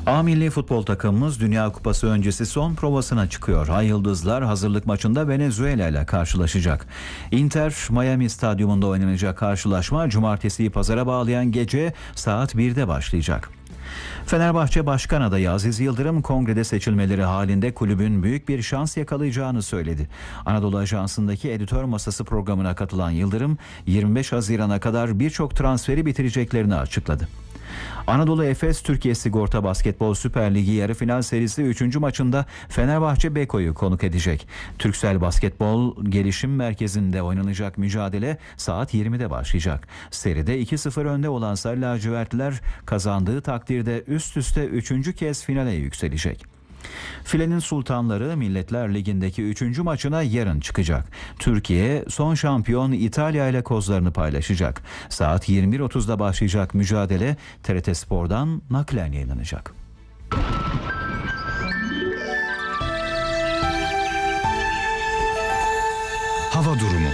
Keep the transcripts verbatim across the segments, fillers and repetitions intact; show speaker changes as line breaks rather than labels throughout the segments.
A milli futbol takımımız Dünya Kupası öncesi son provasına çıkıyor. Ay Yıldızlar hazırlık maçında Venezuela ile karşılaşacak. Inter Miami Stadyumunda oynanacak karşılaşma cumartesiyi pazara bağlayan gece saat birde başlayacak. Fenerbahçe Başkan Adayı Aziz Yıldırım kongrede seçilmeleri halinde kulübün büyük bir şans yakalayacağını söyledi. Anadolu Ajansı'ndaki editör masası programına katılan Yıldırım yirmi beş Haziran'a kadar birçok transferi bitireceklerini açıkladı. Anadolu Efes Türkiye Sigorta Basketbol Süper Ligi yarı final serisi üçüncü maçında Fenerbahçe Beko'yu konuk edecek. Türksel Basketbol Gelişim Merkezi'nde oynanacak mücadele saat yirmide başlayacak. Seride iki sıfır önde olan Sarı Lacivertliler kazandığı takdirde üst üste üçüncü kez finale yükselecek. Filenin Sultanları Milletler Ligi'ndeki üçüncü maçına yarın çıkacak. Türkiye son şampiyon İtalya ile kozlarını paylaşacak. Saat yirmi bir otuzda başlayacak mücadele T R T Spor'dan naklen yayınlanacak.
Hava durumu.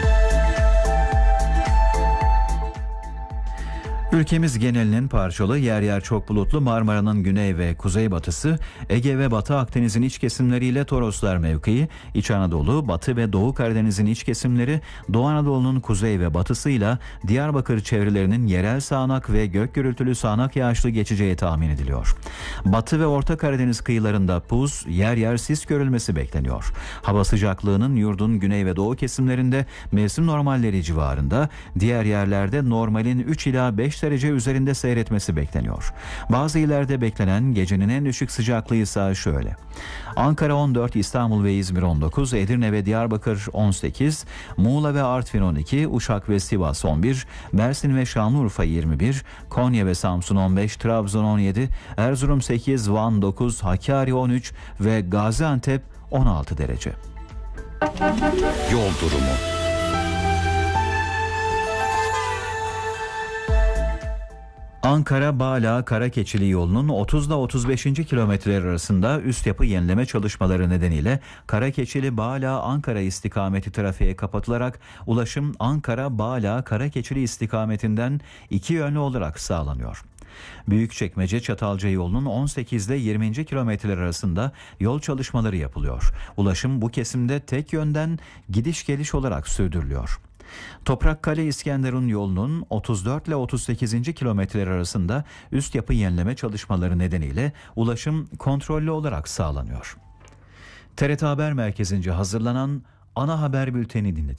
Ülkemiz genelinin parçalı, yer yer çok bulutlu, Marmara'nın güney ve kuzeybatısı, Ege ve Batı Akdeniz'in iç kesimleriyle Toroslar mevkii, İç Anadolu, Batı ve Doğu Karadeniz'in iç kesimleri, Doğu Anadolu'nun kuzey ve batısıyla Diyarbakır çevrelerinin yerel sağanak ve gök gürültülü sağanak yağışlı geçeceği tahmin ediliyor. Batı ve Orta Karadeniz kıyılarında buz, yer yer sis görülmesi bekleniyor. Hava sıcaklığının yurdun güney ve doğu kesimlerinde mevsim normalleri civarında, diğer yerlerde normalin üç ila beş derece üzerinde seyretmesi bekleniyor. Bazı illerde beklenen gecenin en düşük sıcaklığı ise şöyle: Ankara on dört, İstanbul ve İzmir on dokuz, Edirne ve Diyarbakır on sekiz, Muğla ve Artvin on iki, Uşak ve Sivas on bir, Mersin ve Şanlıurfa yirmi bir, Konya ve Samsun on beş, Trabzon on yedi, Erzurum sekiz, Van dokuz, Hakkari on üç ve Gaziantep on altı derece.
Yol durumu.
Ankara-Bağla Karakeçili yolunun otuz ile otuz beşinci kilometreler arasında üst yapı yenileme çalışmaları nedeniyle Karakeçili-Bağla-Ankara istikameti trafiğe kapatılarak ulaşım Ankara-Bağla-Karakeçili istikametinden iki yönlü olarak sağlanıyor. Büyükçekmece-Çatalca yolunun on sekiz ile yirminci kilometreler arasında yol çalışmaları yapılıyor. Ulaşım bu kesimde tek yönden gidiş geliş olarak sürdürülüyor. Toprakkale İskenderun yolunun otuz dört ile otuz sekizinci kilometreler arasında üst yapı yenileme çalışmaları nedeniyle ulaşım kontrollü olarak sağlanıyor. T R T Haber Merkezi'nce hazırlanan ana haber bülteni dinlediniz.